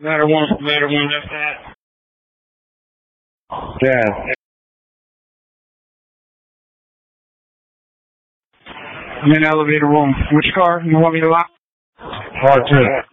Ladder one left side. Yeah. I'm in elevator room. Which car? You want me to lock? Hard to.